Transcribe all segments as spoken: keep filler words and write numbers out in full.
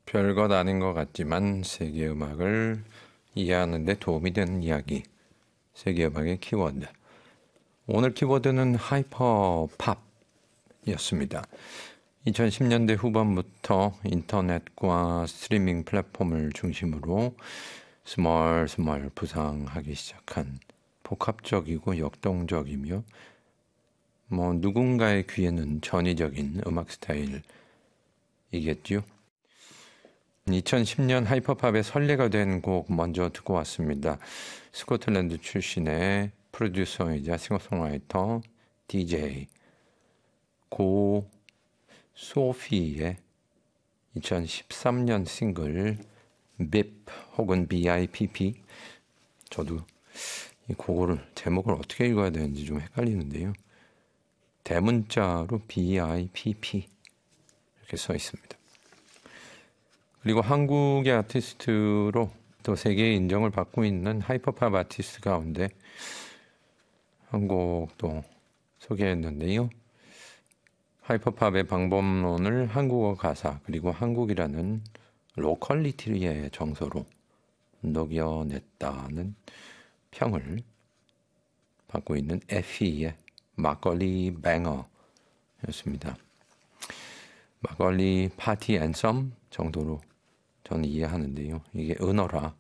별것 아닌 것 같지만 세계 음악을 이해하는 데 도움이 되는 이야기, 세계 음악의 키워드. 오늘 키워드는 하이퍼 팝이었습니다. 이천십 년대 후반부터 인터넷과 스트리밍 플랫폼을 중심으로 스멀스멀 부상하기 시작한 복합적이고 역동적이며 뭐 누군가의 귀에는 전위적인 음악 스타일이겠지요. 이천십 년 하이퍼팝의 선례가 된 곡 먼저 듣고 왔습니다. 스코틀랜드 출신의 프로듀서이자 싱어송라이터, 디제이 고 소피의 이천십삼 년 싱글 빕 혹은 비아이피피. 저도 이 곡을 제목을 어떻게 읽어야 되는지 좀 헷갈리는데요. 대문자로 비아이피피 이렇게 써 있습니다. 그리고 한국의 아티스트로 또 세계의 인정을 받고 있는 하이퍼팝 아티스트 가운데 한 곡도 소개했는데요. 하이퍼팝의 방법론을 한국어 가사 그리고 한국이라는 로컬리티의 정서로 녹여냈다는 평을 받고 있는 에피의 막걸리 뱅어였습니다. 막걸리 파티 앤 썸 정도로 저는 이해하는데요. 이게 은어라.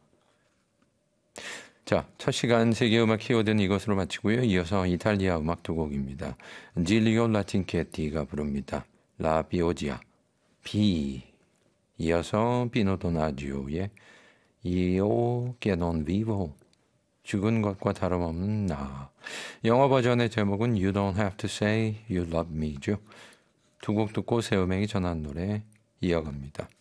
자, 첫 시간 세계음악 키워드는 이것으로 마치고요. 이어서 이탈리아 음악 두 곡입니다. 질리오 라틴케티가 부릅니다. 라 비오지아, 비. 이어서 비노 도나지오의 Io che non vivo, 죽은 것과 다름없는 나. 영어 버전의 제목은 You Don't Have to Say You Love Me죠. 두 곡 듣고 새 음악이 전한 노래 이어갑니다.